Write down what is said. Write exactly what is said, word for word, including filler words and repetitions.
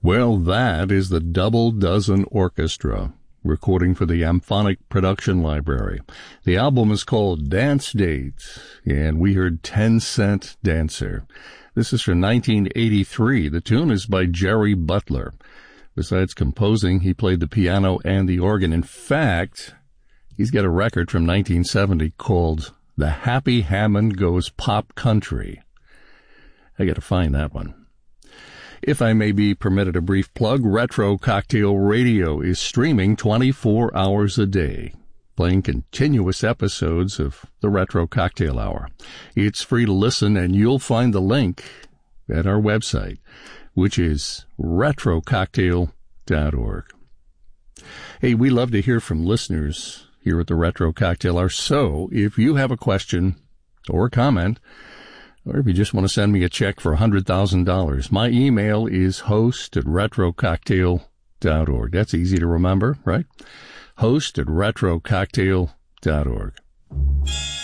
Well, that is the Double Dozen Orchestra, recording for the Amphonic Production Library. The album is called Dance Date, and we heard Ten Cent Dancer. This is from nineteen eighty-three. The tune is by Jerry Butler. Besides composing, he played the piano and the organ. In fact, he's got a record from nineteen seventy called The Happy Hammond Goes Pop Country. I got to find that one. If I may be permitted a brief plug, Retro Cocktail Radio is streaming twenty-four hours a day, playing continuous episodes of the Retro Cocktail Hour. It's free to listen, and you'll find the link at our website, which is retro cocktail dot org. Hey, we love to hear from listeners here at the Retro Cocktail Hour, so if you have a question or a comment, or if you just want to send me a check for one hundred thousand dollars, my email is host at retro cocktail dot org. That's easy to remember, right? Host at retro cocktail dot org.